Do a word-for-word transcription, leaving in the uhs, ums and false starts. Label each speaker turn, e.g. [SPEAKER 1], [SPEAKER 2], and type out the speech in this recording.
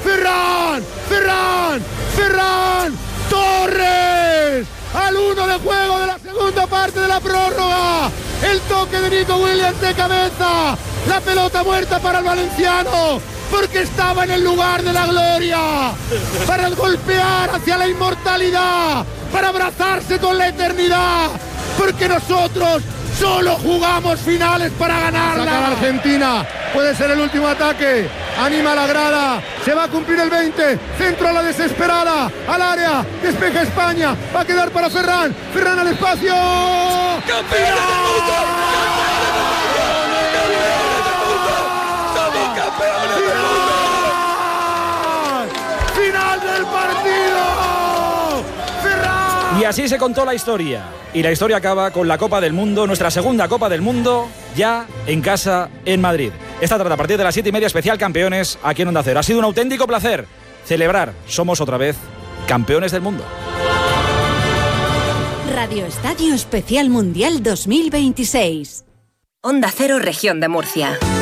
[SPEAKER 1] Ferran, Ferran, Ferran Torres, al uno de juego de la segunda parte de la prórroga, el toque de Nico Williams de cabeza, la pelota muerta para el valenciano, porque estaba en el lugar de la gloria, para golpear hacia la inmortalidad, para abrazarse con la eternidad, porque nosotros solo jugamos finales para ganarla. Saca la Argentina, puede ser el último ataque, anima a la grada, se va a cumplir el veinte, centro a la desesperada, al área, despeja España, va a quedar para Ferran, Ferran al espacio.
[SPEAKER 2] ¡Campeones del mundo! ¡Somos campeones del mundo!
[SPEAKER 1] ¡Final del partido! ¡Ferran!
[SPEAKER 3] Y así se contó la historia. Y la historia acaba con la Copa del Mundo, nuestra segunda Copa del Mundo, ya en casa en Madrid. Esta tarde a partir de las siete y media, especial Campeones aquí en Onda Cero. Ha sido un auténtico placer celebrar. Somos otra vez campeones del mundo.
[SPEAKER 4] Radio Estadio Especial Mundial dos mil veintiséis.
[SPEAKER 5] Onda Cero, Región de Murcia.